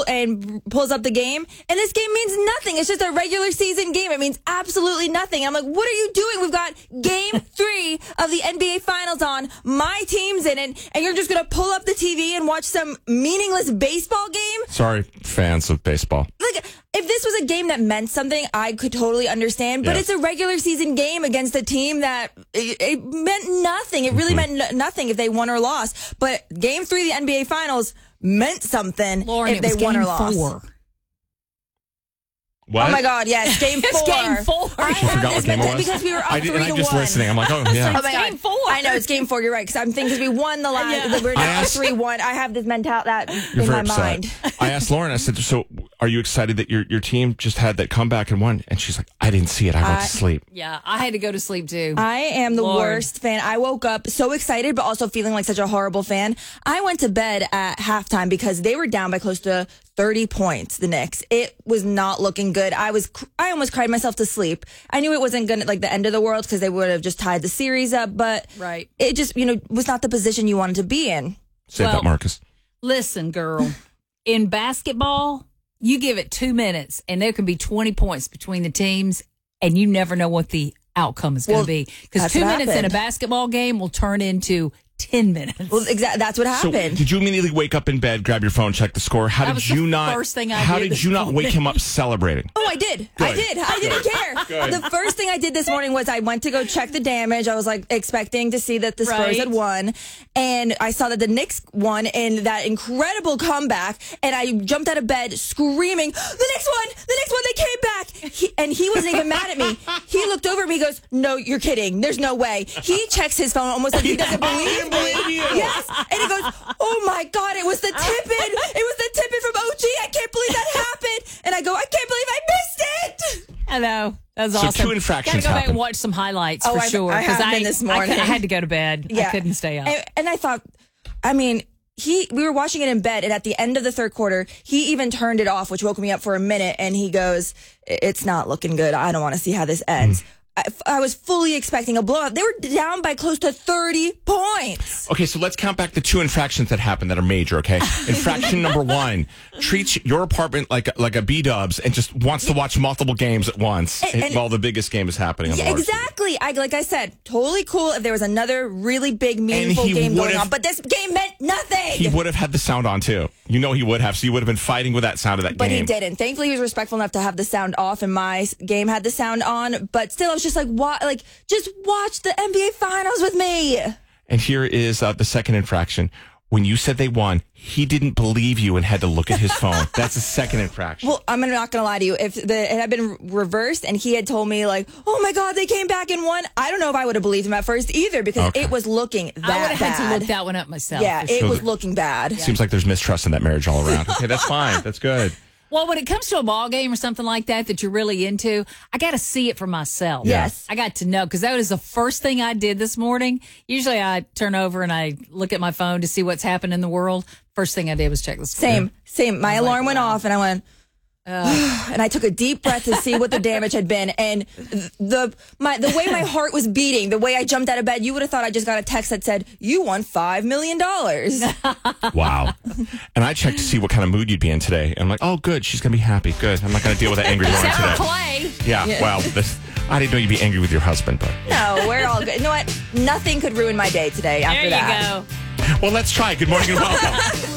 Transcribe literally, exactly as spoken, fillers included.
pull and pulls up the game, and this game means nothing. It's just a regular season game. It means absolutely nothing. I'm like, what are you doing? We've got game three of the N B A Finals on. My team's in it, and you're just going to pull up the T V and watch some meaningless baseball game? Sorry, fans of baseball. Like, if this was a game that meant something, I could totally understand. But Yeah. it's a regular season game against a team that it, it meant nothing. It really Mm-hmm. meant n- nothing if they won or lost. But game three of the N B A Finals meant something Lauren, if it they was won game or lost. four. What? Oh my God! Yes, game It's four. game four. I You have forgot this what game it mental- was? because we were up I did, three and I'm to just one. listening. I'm like, oh, yeah. Oh my It's God. game four. I know it's game four. You're right. Because I'm thinking because we won the last. Yeah. We're I now asked- three one. I have this mentality that You're in my very mind. upset. I asked Lauren, I said, so are you excited that your, your team just had that comeback and won? And she's like, I didn't see it. I went I- to sleep. Yeah, I had to go to sleep too. I am the Lord. worst fan. I woke up so excited, but also feeling like such a horrible fan. I went to bed at halftime because they were down by close to thirty points. The Knicks. It was not looking good. I was, cr- I almost cried myself to sleep. I knew it wasn't gonna like the end of the world because they would have just tied the series up, but Right. it just you know was not the position you wanted to be in. Say Well- that, Marcus. Listen, girl, in basketball, you give it two minutes and there can be twenty points between the teams, and you never know what the outcome is going Well, to be. Because that's two what minutes in a happened. basketball game will turn into ten minutes. Well, exactly. That's what So happened. did you immediately wake up in bed, grab your phone, check the score? How That did was the you not? first thing I how did did this you not morning. wake him up celebrating? Oh, I did. I Good. did. I didn't care. The first thing I did this morning was I went to go check the damage. I was like expecting to see that the Spurs Right. had won. And I saw that the Knicks won in that incredible comeback. And I jumped out of bed screaming, the Knicks won! The Knicks won! They came back! He, and he wasn't even mad at me. He looked over at me and goes, no, you're kidding. There's no way. He checks his phone almost like he doesn't believe me. Yes. And he goes, oh my God, it was the tippin'. It was the tippin' from O G. I can't believe that happened. And I go, I can't believe I missed it. I know. That was So awesome. two infractions Gotta go back happened. and watch some highlights Oh, for I- sure. I 'cause have been this I, morning. I had to go to bed. I couldn't stay up. And, and I thought, I mean, he we were watching it in bed, and at the end of the third quarter, he even turned it off, which woke me up for a minute. And he goes, "It's not looking good. I don't want to see how this ends." Mm. I, I was fully expecting a blowout. They were down by close to thirty points. Okay, so let's count back the two infractions that happened that are major, okay? Infraction number one, treats your apartment like a, like a B-dubs and just wants to watch multiple games at once And- and- while the biggest game is happening on the Yeah, large T V. exactly. I like I said, totally cool if there was another really big, meaningful he game going would've- on. But this game meant nothing. He would have had the sound on, too. You know he would have, so you would have been fighting with that sound of that But game. he didn't. Thankfully, he was respectful enough to have the sound off, and my s- game had the sound on. But still, I was just like, "What? Like, just watch the N B A Finals with me." And here is uh, the second infraction. When you said they won, he didn't believe you and had to look at his phone. That's the second infraction. Well, I'm not gonna lie to you. If the it had been reversed and he had told me like, "Oh my God, they came back and won," I don't know if I would have believed him at first either because Okay. it was looking that I would have had to bad. look that one up myself. yeah, for it sure. was looking bad. Seems like there's mistrust in that marriage all around. Okay, that's fine. That's good. Well, when it comes to a ball game or something like that that you're really into, I got to see it for myself. Yes. I got to know because that was the first thing I did this morning. Usually I turn over and I look at my phone to see what's happened in the world. First thing I did was check the score. Same, same. My I was like, alarm went wow. off, and I went, and I took a deep breath to see what the damage had been. And the my the way my heart was beating, the way I jumped out of bed, you would have thought I just got a text that said, "You won five million dollars." Wow. And I checked to see what kind of mood you'd be in today. And I'm like, oh, good. She's going to be happy. Good. I'm not going to deal with that angry Lauren Except for today. Clay. Yeah, well, this, I didn't know you'd be angry with your husband, but. No, we're all good. You know what? Nothing could ruin my day today after There you that. go. Well, let's try. Good morning and welcome.